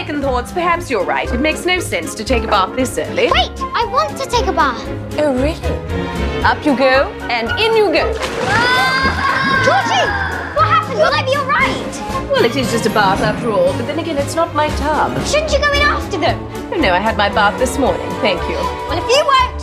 second thoughts, perhaps you're right. It makes no sense to take a bath this early. Wait, I want to take a bath. Oh, really? Up you go, and in you go. Georgie! What happened? Will I be all right? Well, it is just a bath after all, but then again, it's not my tub. Shouldn't you go in after them? Oh, no, I had my bath this morning. Thank you. Well, if you won't